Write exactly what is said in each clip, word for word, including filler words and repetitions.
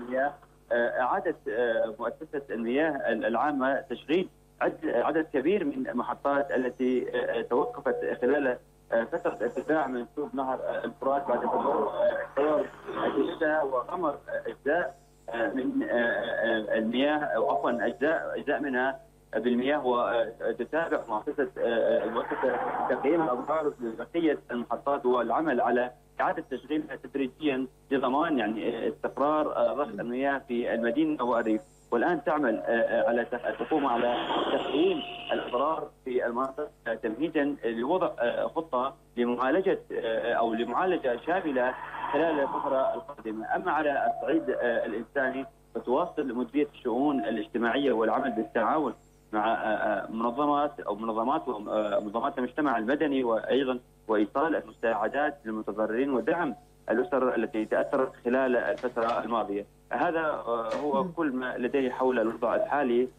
المياه أعادت مؤسسة المياه العامة تشغيل عدد كبير من المحطات التي توقفت خلال فترة ارتفاع منسوب نهر الفرات بعد تدهور الشتاء وغمر أجزاء من المياه أو عفوا أجزاء أجزاء منها بالمياه. وتتابع مؤسسة المؤسسة تقييم الأضرار لبقية المحطات والعمل على إعادة تشغيلها تدريجيا لضمان يعني استقرار ضخ المياه في المدينة والريف. والآن تعمل على تقوم على تقييم الأضرار في المناطق تمهيدا لوضع خطة لمعالجة أو لمعالجة شاملة خلال الفترة القادمة. أما على الصعيد الإنساني فتواصل مديرية الشؤون الاجتماعية والعمل بالتعاون مع منظمات أو منظمات ومنظمات المجتمع المدني وأيضا وإيصال المساعدات للمتضررين ودعم الأسر التي تأثرت خلال الفترة الماضية. هذا هو كل ما لديه حول الوضع الحالي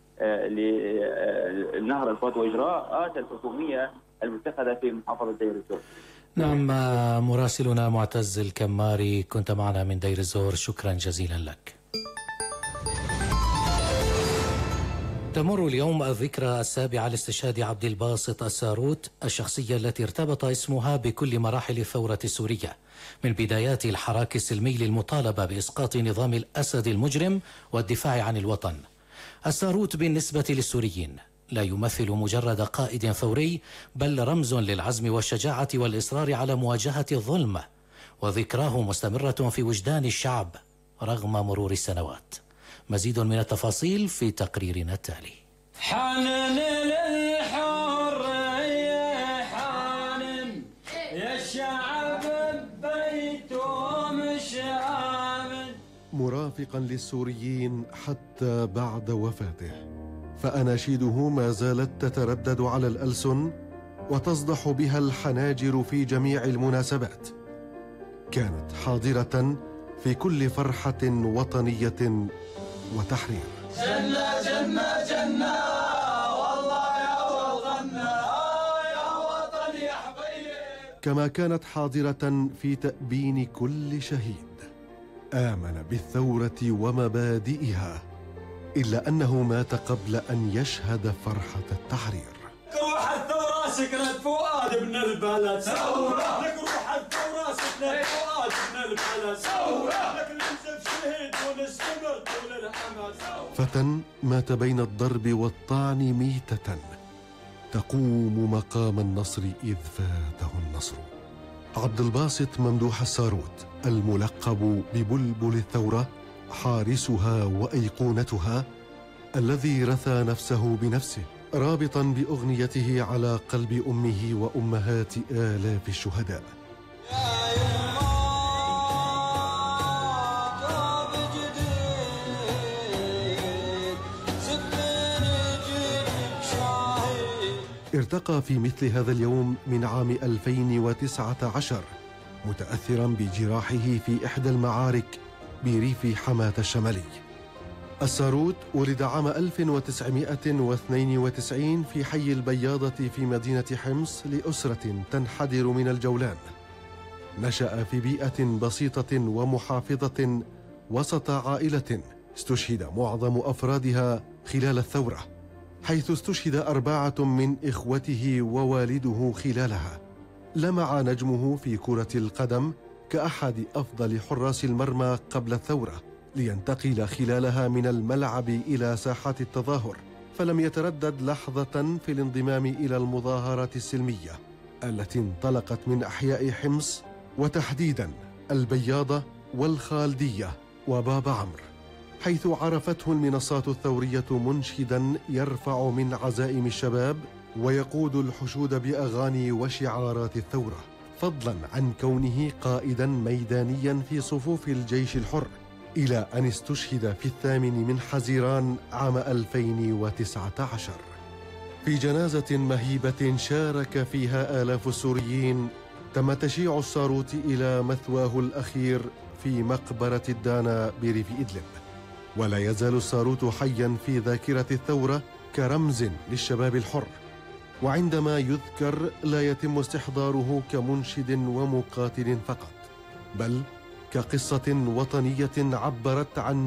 لنهر الفرات وإجراءات الحكومية المتخذة في محافظة دير الزور. نعم، مراسلنا معتز الكماري كنت معنا من دير الزور، شكرا جزيلا لك. تمر اليوم الذكرى السابعة لاستشهاد عبد الباسط الساروت، الشخصية التي ارتبط اسمها بكل مراحل الثورة السورية من بدايات الحراك السلمي للمطالبة بإسقاط نظام الأسد المجرم والدفاع عن الوطن. الساروت بالنسبة للسوريين لا يمثل مجرد قائد ثوري، بل رمز للعزم والشجاعة والإصرار على مواجهة الظلم، وذكراه مستمرة في وجدان الشعب رغم مرور السنوات. مزيد من التفاصيل في تقريرنا التالي. حنن للحرية حنن يا الشعب بيته مش آمن. مرافقا للسوريين حتى بعد وفاته، فأناشيده ما زالت تتردد على الألسن وتصدح بها الحناجر في جميع المناسبات. كانت حاضرة في كل فرحة وطنية وتحرير. جنة جنة جنة والله يا وطننا يا وطن يا حبيب. كما كانت حاضرة في تأبين كل شهيد آمن بالثورة ومبادئها، إلا أنه مات قبل أن يشهد فرحة التحرير. روح الثورة سكنت فؤاد من البلد ثورة، لك روح الثورة سكنت فؤاد من البلد ثورة، لك ننزف شهيد ونستمر طول الأمل. فتى مات بين الضرب والطعن ميتة تقوم مقام النصر إذ فاته النصر. عبد الباسط ممدوح الساروت الملقب ببلبل الثورة، حارسها وأيقونتها، الذي رثى نفسه بنفسه رابطا بأغنيته على قلب أمه وأمهات آلاف الشهداء. ارتقى في مثل هذا اليوم من عام ألفين وتسعة عشر متأثرا بجراحه في إحدى المعارك بريف حماة الشمالي. الساروت ولد عام ألف وتسعمائة واثنين وتسعين في حي البياضة في مدينة حمص لأسرة تنحدر من الجولان. نشأ في بيئة بسيطة ومحافظة وسط عائلة استشهد معظم أفرادها خلال الثورة، حيث استشهد أربعة من إخوته ووالده خلالها. لمع نجمه في كرة القدم كأحد أفضل حراس المرمى قبل الثورة، لينتقل خلالها من الملعب إلى ساحات التظاهر، فلم يتردد لحظة في الانضمام إلى المظاهرات السلمية التي انطلقت من أحياء حمص وتحديدا البياضة والخالدية وباب عمرو، حيث عرفته المنصات الثورية منشدا يرفع من عزائم الشباب ويقود الحشود بأغاني وشعارات الثورة، فضلا عن كونه قائدا ميدانيا في صفوف الجيش الحر، إلى أن استشهد في الثامن من حزيران عام ألفين وتسعة عشر. في جنازة مهيبة شارك فيها آلاف السوريين، تم تشييع الساروت إلى مثواه الأخير في مقبرة الدانا بريف إدلب. ولا يزال الساروت حيا في ذاكرة الثورة كرمز للشباب الحر، وعندما يذكر لا يتم استحضاره كمنشد ومقاتل فقط، بل كقصة وطنية عبرت عن